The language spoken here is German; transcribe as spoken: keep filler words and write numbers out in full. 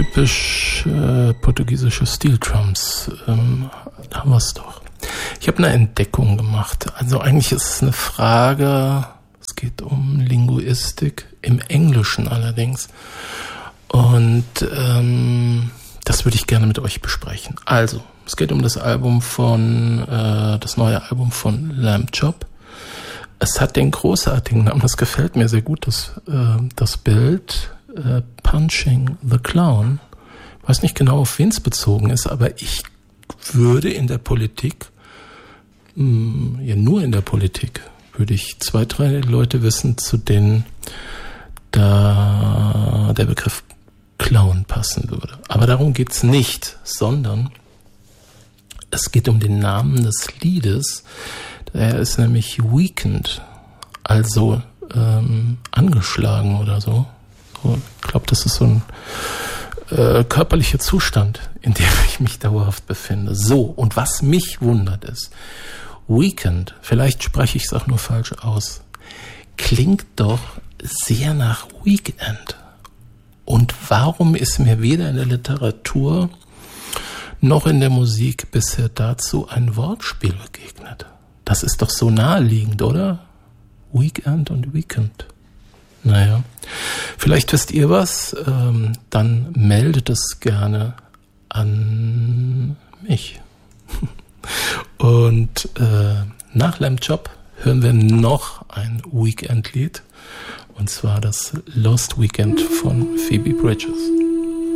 typisch äh, portugiesische Steel Drums. Ähm, da haben wir es doch. Ich habe eine Entdeckung gemacht. Also eigentlich ist es eine Frage, es geht um Linguistik, im Englischen allerdings. Und ähm, das würde ich gerne mit euch besprechen. Also, es geht um das Album von, äh, das neue Album von Lamb Chop. Es hat den großartigen Namen, das gefällt mir sehr gut, das, äh, das Bild, äh, Punching the Clown. Ich weiß nicht genau, auf wen es bezogen ist, aber ich würde in der Politik, mh, ja nur in der Politik, würde ich zwei, drei Leute wissen, zu denen da der Begriff Clown passen würde. Aber darum geht's nicht, sondern es geht um den Namen des Liedes. Er ist nämlich Weakened, also ähm, angeschlagen oder so. so ich glaube, das ist so ein äh, körperlicher Zustand, in dem ich mich dauerhaft befinde. So, und was mich wundert ist, Weakened, vielleicht spreche ich es auch nur falsch aus, klingt doch sehr nach Weekend. Und warum ist mir weder in der Literatur noch in der Musik bisher dazu ein Wortspiel begegnet? Das ist doch so naheliegend, oder? Weekend und Weekend. Naja, vielleicht wisst ihr was, ähm, dann meldet es gerne an mich. Und äh, nach Lamb Chop hören wir noch ein Weekend-Lied, und zwar das Lost Weekend von Phoebe Bridgers.